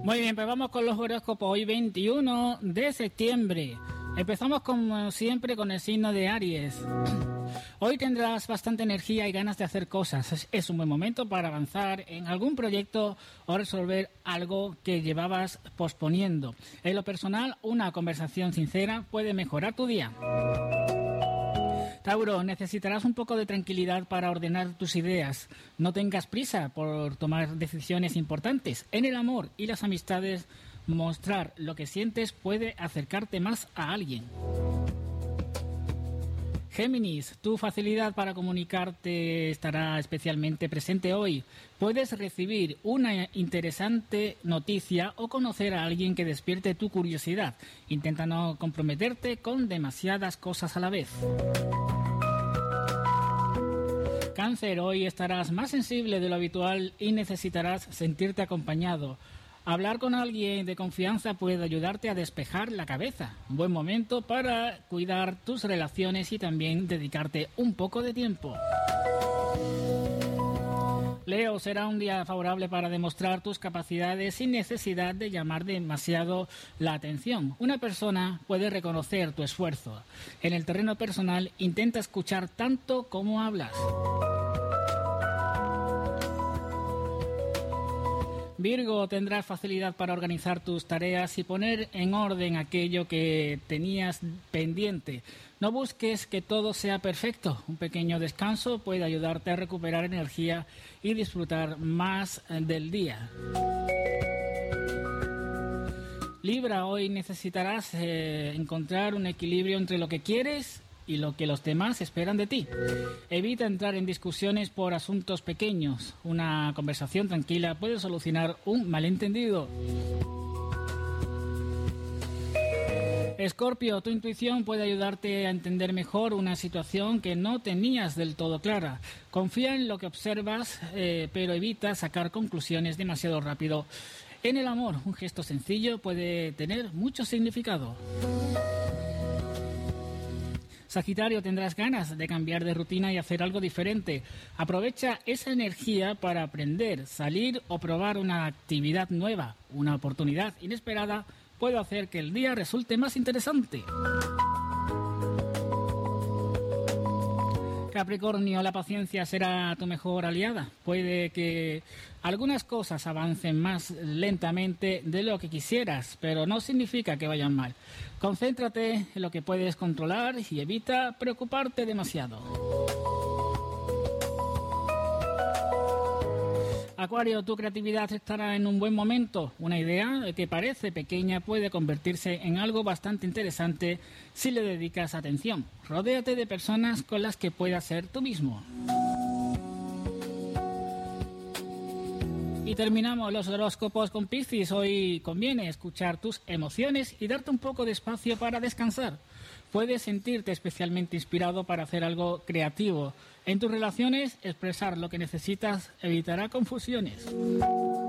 Muy bien, pues vamos con los horóscopos hoy 21 de septiembre. Empezamos como siempre con el signo de Aries. Hoy tendrás bastante energía y ganas de hacer cosas. Es un buen momento para avanzar en algún proyecto o resolver algo que llevabas posponiendo. En lo personal, una conversación sincera puede mejorar tu día. Tauro, necesitarás un poco de tranquilidad para ordenar tus ideas. No tengas prisa por tomar decisiones importantes. En el amor y las amistades, mostrar lo que sientes puede acercarte más a alguien. Géminis, tu facilidad para comunicarte estará especialmente presente hoy. Puedes recibir una interesante noticia o conocer a alguien que despierte tu curiosidad. Intenta no comprometerte con demasiadas cosas a la vez. Cáncer, hoy estarás más sensible de lo habitual y necesitarás sentirte acompañado. Hablar con alguien de confianza puede ayudarte a despejar la cabeza. Un buen momento para cuidar tus relaciones y también dedicarte un poco de tiempo. Leo, será un día favorable para demostrar tus capacidades sin necesidad de llamar demasiado la atención. Una persona puede reconocer tu esfuerzo. En el terreno personal, intenta escuchar tanto como hablas. Virgo, tendrás facilidad para organizar tus tareas y poner en orden aquello que tenías pendiente. No busques que todo sea perfecto. Un pequeño descanso puede ayudarte a recuperar energía y disfrutar más del día. Libra, hoy necesitarás encontrar un equilibrio entre lo que quieres y lo que los demás esperan de ti. Evita entrar en discusiones por asuntos pequeños. Una conversación tranquila puede solucionar un malentendido. Escorpio, tu intuición puede ayudarte a entender mejor una situación que no tenías del todo clara. Confía en lo que observas, pero evita sacar conclusiones demasiado rápido. En el amor, un gesto sencillo puede tener mucho significado. Sagitario, tendrás ganas de cambiar de rutina y hacer algo diferente. Aprovecha esa energía para aprender, salir o probar una actividad nueva. Una oportunidad inesperada puede hacer que el día resulte más interesante. Capricornio, la paciencia será tu mejor aliada. Puede que algunas cosas avancen más lentamente de lo que quisieras, pero no significa que vayan mal. Concéntrate en lo que puedes controlar y evita preocuparte demasiado. Acuario, tu creatividad estará en un buen momento. Una idea que parece pequeña puede convertirse en algo bastante interesante si le dedicas atención. Rodéate de personas con las que puedas ser tú mismo. Y terminamos los horóscopos con Piscis. Hoy conviene escuchar tus emociones y darte un poco de espacio para descansar. Puedes sentirte especialmente inspirado para hacer algo creativo. En tus relaciones, expresar lo que necesitas evitará confusiones.